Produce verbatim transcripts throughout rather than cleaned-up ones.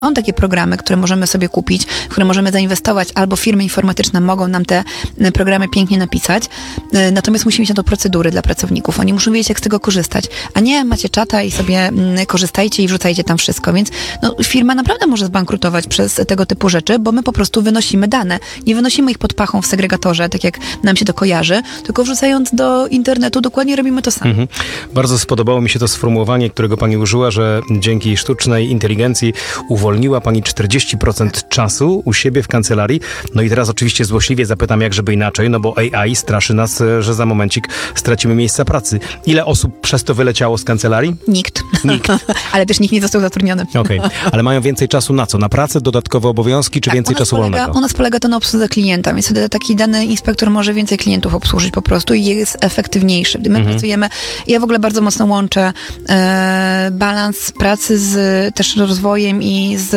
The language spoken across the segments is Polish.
Są takie programy, które możemy sobie kupić, w które możemy zainwestować, albo firmy informatyczne mogą nam te programy pięknie napisać. Natomiast musimy mieć na to procedury dla pracowników. Oni muszą wiedzieć, jak z tego korzystać. A nie macie czata i sobie korzystajcie i wrzucajcie tam wszystko. Więc no, firma naprawdę może zbankrutować przez tego typu rzeczy, bo my po prostu wynosimy dane. Nie wynosimy ich pod pachą w segregatorze, tak jak nam się to kojarzy, tylko wrzucając do internetu dokładnie robimy to samo. Mhm. Bardzo spodobało mi się to sformułowanie, którego pani użyła, że dzięki sztucznej inteligencji uwolniła pani czterdzieści procent czasu u siebie w kancelarii. No i teraz oczywiście złośliwie zapytam, jak żeby inaczej, no bo A I straszy nas, że za momencik stracimy miejsca pracy. Ile osób przez to wyleciało z kancelarii? Nikt. Nikt. Ale też nikt nie został zatrudniony. Okej. Okay. Ale mają więcej czasu na co? Na pracę, dodatkowe obowiązki, czy tak, więcej czasu polega, wolnego? U nas polega to na obsłudze klienta, więc wtedy taki dany inspektor może więcej klientów obsłużyć po prostu i jest efektywniejszy. My mhm. pracujemy, ja w ogóle bardzo mocno łączę e, balans pracy z też rozwojem i z,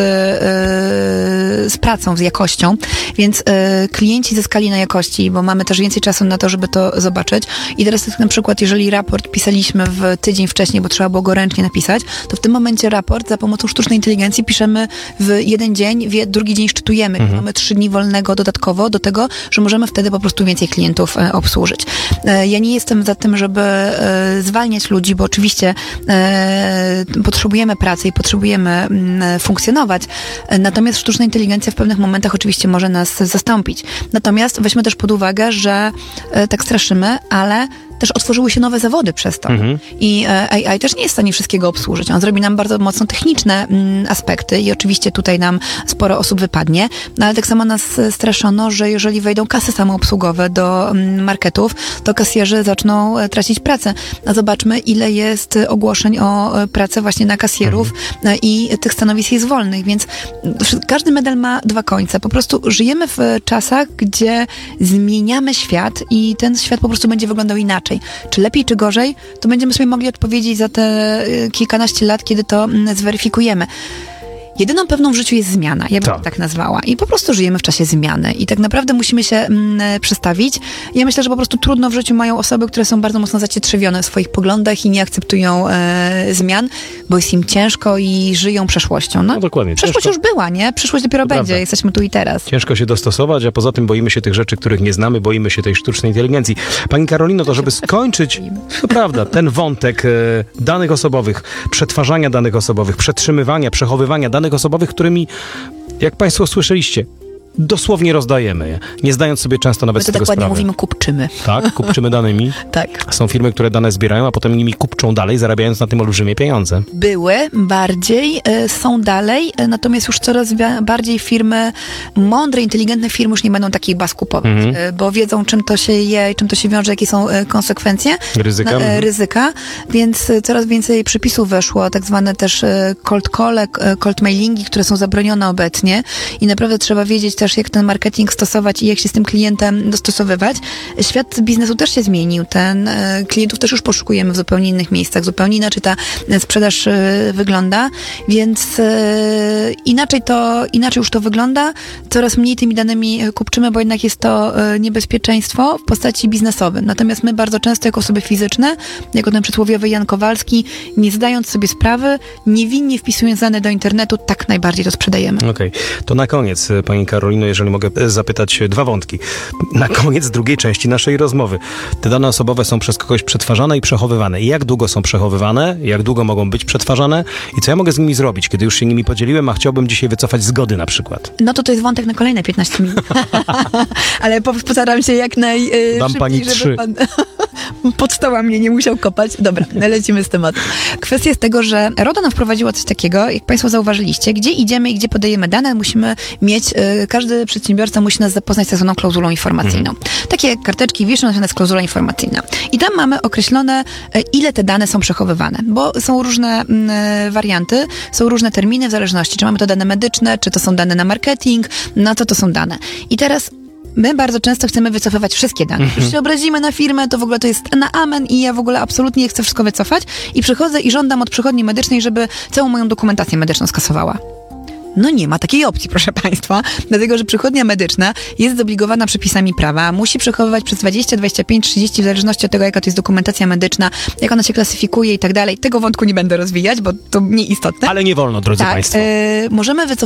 e, z pracą, z jakością, więc e, klienci zyskali na jakości, bo mamy też więcej czasu na to, żeby to zobaczyć. I teraz na przykład, jeżeli raport pisaliśmy w tydzień wcześniej, bo trzeba było go ręcznie napisać, to w tym momencie raport za pomocą sztucznej inteligencji piszemy w jeden dzień, w drugi dzień szczytujemy. Mhm. Mamy trzy dni wolnego dodatkowo do tego, że możemy wtedy po prostu więcej klientów e, obsłużyć. E, ja nie jestem za tym, żeby e, zwalniać ludzi, bo oczywiście e, potrzebujemy pracy i potrzebujemy m, funkcjonować. E, natomiast sztuczna inteligencja w pewnych momentach oczywiście może nas zastąpić. Natomiast weźmy też pod uwagę, że e, tak straszymy, ale też otworzyły się nowe zawody przez to. Mhm. I A I też nie jest w stanie wszystkiego obsłużyć. On zrobi nam bardzo mocno techniczne mm, aspekty i oczywiście tutaj nam sporo osób wypadnie, no ale tak samo nas straszono, że jeżeli wejdą kasy samoobsługowe do mm, marketów, to kasjerzy zaczną e, tracić pracę. A zobaczmy, ile jest ogłoszeń o e, pracę właśnie na kasjerów mhm. e, i tych stanowisk jest wolnych, więc każdy medal ma dwa końce. Po prostu żyjemy w czasach, gdzie zmieniamy świat i ten świat po prostu będzie wyglądał inaczej. Czy lepiej, czy gorzej, to będziemy sobie mogli odpowiedzieć za te kilkanaście lat, kiedy to zweryfikujemy. Jedyną pewną w życiu jest zmiana, ja bym tak. to tak nazwała. I po prostu żyjemy w czasie zmiany. I tak naprawdę musimy się mm, przestawić. Ja myślę, że po prostu trudno w życiu mają osoby, które są bardzo mocno zacietrzewione w swoich poglądach i nie akceptują e, zmian, bo jest im ciężko i żyją przeszłością. No, no dokładnie. Przeszłość ciężko. już była, nie? Przyszłość dopiero to będzie. Prawda. Jesteśmy tu i teraz. Ciężko się dostosować, a poza tym boimy się tych rzeczy, których nie znamy, boimy się tej sztucznej inteligencji. Pani Karolino, to żeby skończyć, to prawda, ten wątek e, danych osobowych, przetwarzania danych osobowych, przetrzymywania, przechowywania danych osobowych, którymi, jak państwo słyszeliście, dosłownie rozdajemy je, nie zdając sobie często nawet My to z tego tak ładnie sprawy. mówimy kupczymy. Tak, kupczymy danymi. Tak. Są firmy, które dane zbierają, a potem nimi kupczą dalej, zarabiając na tym olbrzymie pieniądze. Były bardziej, y, są dalej, y, natomiast już coraz wi- bardziej firmy, mądre, inteligentne firmy już nie będą takich baz kupować, mhm. y, bo wiedzą, czym to się je, czym to się wiąże, jakie są y, konsekwencje. Ryzyka. Na, y, ryzyka, więc y, coraz więcej przepisów weszło, tak zwane też y, cold call, y, cold mailingi, które są zabronione obecnie i naprawdę trzeba wiedzieć też, jak ten marketing stosować i jak się z tym klientem dostosowywać. Świat biznesu też się zmienił. Ten y, klientów też już poszukujemy w zupełnie innych miejscach. Zupełnie inaczej ta y, sprzedaż y, wygląda, więc y, inaczej to, inaczej już to wygląda. Coraz mniej tymi danymi kupczymy, bo jednak jest to y, niebezpieczeństwo w postaci biznesowym. Natomiast my bardzo często jako osoby fizyczne, jako ten przysłowiowy Jan Kowalski, nie zdając sobie sprawy, niewinnie wpisując dane do internetu, tak najbardziej to sprzedajemy. Okej. Okay. To na koniec, pani Karolino, jeżeli mogę zapytać dwa wątki. Na koniec drugiej części naszej rozmowy. Te dane osobowe są przez kogoś przetwarzane i przechowywane. I jak długo są przechowywane? Jak długo mogą być przetwarzane? I co ja mogę z nimi zrobić, kiedy już się nimi podzieliłem, a chciałbym dzisiaj wycofać zgody na przykład? No to to jest wątek na kolejne piętnaście minut. Ale postaram się jak naj yy, Dam szybciej, pani żeby trzy. Pan pod stoła mnie nie musiał kopać. Dobra, lecimy z tematu. Kwestia jest tego, że RODO nam wprowadziło coś takiego, jak państwo zauważyliście, gdzie idziemy i gdzie podajemy dane, musimy mieć, yy, każdy przedsiębiorca musi nas zapoznać z tak zwaną klauzulą informacyjną. Mhm. Takie karteczki wiszą, to jest klauzula informacyjna. I tam mamy określone, yy, ile te dane są przechowywane, bo są różne yy, warianty, są różne terminy w zależności, czy mamy to dane medyczne, czy to są dane na marketing, na co to są dane. I teraz my bardzo często chcemy wycofywać wszystkie dane. Mhm. Już się obrazimy na firmę, to w ogóle to jest na amen i ja w ogóle absolutnie chcę wszystko wycofać i przychodzę i żądam od przychodni medycznej, żeby całą moją dokumentację medyczną skasowała. No nie ma takiej opcji, proszę Państwa, dlatego, że przychodnia medyczna jest zobligowana przepisami prawa, musi przechowywać przez dwadzieścia, dwadzieścia pięć, trzydzieści, w zależności od tego, jaka to jest dokumentacja medyczna, jak ona się klasyfikuje i tak dalej. Tego wątku nie będę rozwijać, bo to nieistotne. Ale nie wolno, drodzy Tak, Państwo. e, możemy wycofać